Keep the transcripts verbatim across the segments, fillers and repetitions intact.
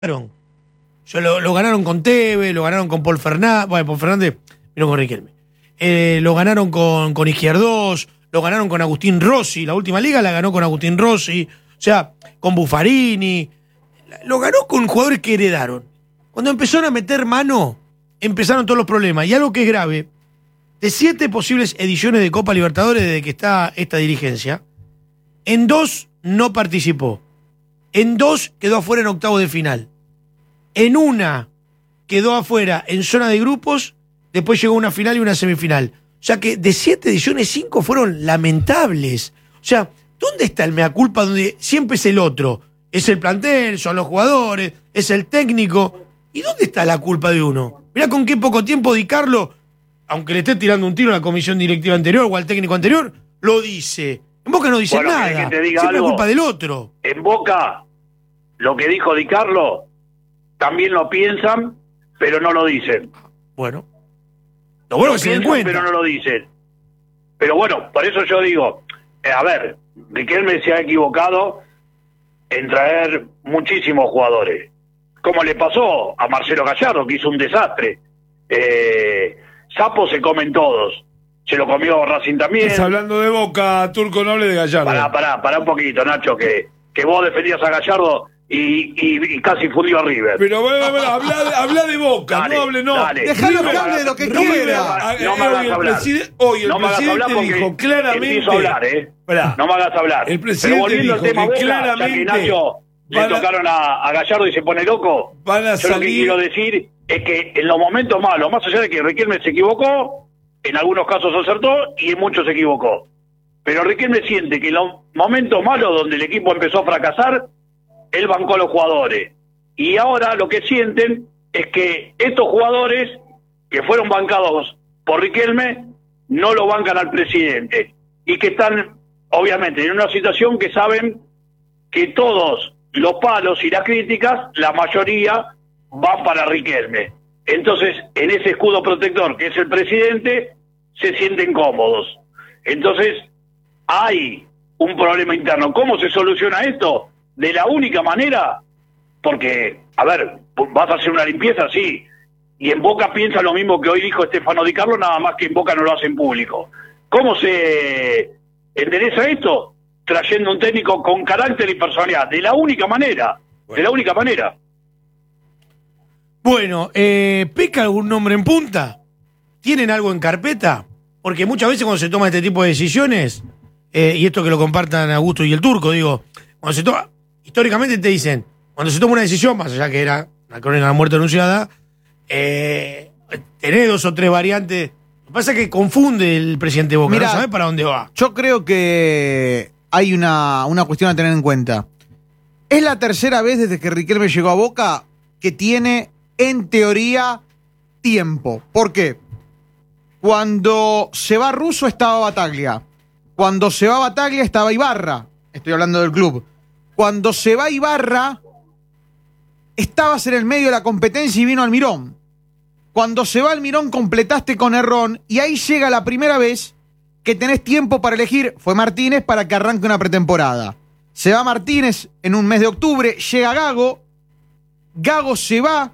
ganaron. Yo lo, lo ganaron con Tevez, lo ganaron con Paul Fernández, bueno, Paul Fernández vino con Riquelme. Eh, lo ganaron con, con Izquierdos, lo ganaron con Agustín Rossi, la última liga la ganó con Agustín Rossi, o sea, con Buffarini. Lo ganó con jugadores que heredaron. Cuando empezaron a meter mano, empezaron todos los problemas. Y algo que es grave, de siete posibles ediciones de Copa Libertadores desde que está esta dirigencia, en dos no participó. En dos quedó afuera en octavos de final. En una quedó afuera en zona de grupos, después llegó una final y una semifinal. O sea que de siete ediciones, cinco fueron lamentables. O sea, ¿dónde está el mea culpa donde siempre es el otro? Es el plantel, son los jugadores, es el técnico. ¿Y dónde está la culpa de uno? Mirá con qué poco tiempo Di Carlo, aunque le esté tirando un tiro a la comisión directiva anterior o al técnico anterior, lo dice. En Boca no dice bueno, nada. Que te diga siempre algo, es culpa del otro. En Boca, lo que dijo Di Carlo, también lo piensan, pero no lo dicen. Bueno. Lo bueno lo que se den piensan, cuenta. pero no lo dicen. Pero bueno, por eso yo digo, eh, a ver, Riquelme se ha equivocado en traer muchísimos jugadores. Como le pasó a Marcelo Gallardo, que hizo un desastre. Eh, Sapo se comen todos. Se lo comió Racing también. Estás hablando de Boca, Turco, no hable de Gallardo. Pará, pará, pará un poquito, Nacho, que, que vos defendías a Gallardo y, y, y casi fundió a River. Pero bueno, bueno, habla, de, habla de Boca, Dale, no hable, no. dale. Dejalo No que me hable de hagas- lo que no me quiera. hagas- No me hagas Hoy el hablar. preside- hoy el No me hagas hablar presidente porque dijo claramente. empiezo a hablar, ¿eh? Pará. No me hagas hablar. El presidente Pero volviendo dijo al tema que Boca, ya que claramente Nacho le van a- tocaron a, a Gallardo y se pone loco. Van a Yo lo que salir- quiero decir es que en los momentos malos, más allá de que Riquelme se equivocó, en algunos casos acertó y en muchos se equivocó. Pero Riquelme siente que en los momentos malos donde el equipo empezó a fracasar, él bancó a los jugadores. Y ahora lo que sienten es que estos jugadores que fueron bancados por Riquelme no lo bancan al presidente. Y que están, obviamente, en una situación que saben que todos los palos y las críticas, la mayoría van para Riquelme. Entonces, en ese escudo protector que es el presidente, se sienten cómodos. Entonces, hay un problema interno. ¿Cómo se soluciona esto? De la única manera, porque, a ver, vas a hacer una limpieza, sí, y en Boca piensa lo mismo que hoy dijo Stefano Di Carlo, nada más que en Boca no lo hacen público. ¿Cómo se endereza esto? Trayendo un técnico con carácter y personalidad, de la única manera, bueno. de la única manera. Bueno, eh, ¿peca algún nombre en punta? ¿Tienen algo en carpeta? Porque muchas veces cuando se toma este tipo de decisiones, eh, y esto que lo compartan Augusto y el Turco, digo, cuando se toma, históricamente te dicen, cuando se toma una decisión, más allá que era una crónica de la muerte anunciada, eh, tenés dos o tres variantes. Lo que pasa es que confunde el presidente Boca, Mirá, no sabe para dónde va. Yo creo que hay una, una cuestión a tener en cuenta. Es la tercera vez desde que Riquelme llegó a Boca que tiene, en teoría, tiempo. ¿Por qué? Cuando se va Russo estaba Bataglia. Cuando se va Bataglia estaba Ibarra. Estoy hablando del club. Cuando se va Ibarra, estabas en el medio de la competencia y vino Almirón. Cuando se va Almirón, completaste con Herrón y ahí llega la primera vez que tenés tiempo para elegir. Fue Martínez para que arranque una pretemporada. Se va Martínez en un mes de octubre, llega Gago, Gago se va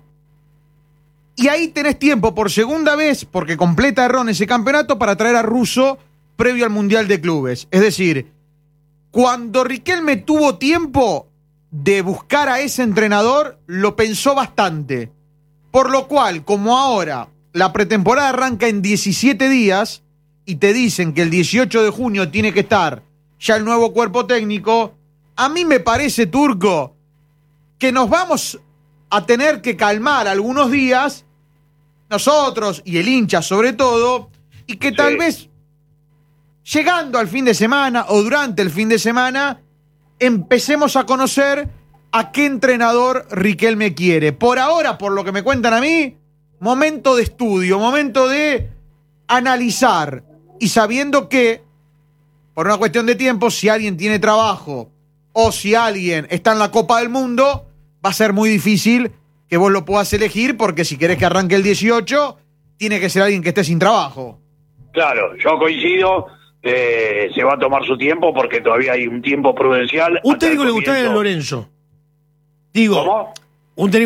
y ahí tenés tiempo por segunda vez, porque completa Herrón ese campeonato, para traer a Russo previo al Mundial de Clubes. Es decir, cuando Riquelme tuvo tiempo de buscar a ese entrenador, lo pensó bastante. Por lo cual, como ahora la pretemporada arranca en diecisiete días y te dicen que el dieciocho de junio tiene que estar ya el nuevo cuerpo técnico, a mí me parece, Turco, que nos vamos a tener que calmar algunos días, nosotros y el hincha sobre todo, y que tal Sí. vez llegando al fin de semana o durante el fin de semana empecemos a conocer a qué entrenador Riquelme quiere. Por ahora, por lo que me cuentan a mí, momento de estudio, momento de analizar y sabiendo que, por una cuestión de tiempo, si alguien tiene trabajo o si alguien está en la Copa del Mundo, va a ser muy difícil que vos lo puedas elegir, porque si querés que arranque el dieciocho, tiene que ser alguien que esté sin trabajo. Claro, yo coincido, eh, se va a tomar su tiempo porque todavía hay un tiempo prudencial. Un hasta el técnico le gustaba comienzo. el Lorenzo. Digo, ¿Cómo? un técnico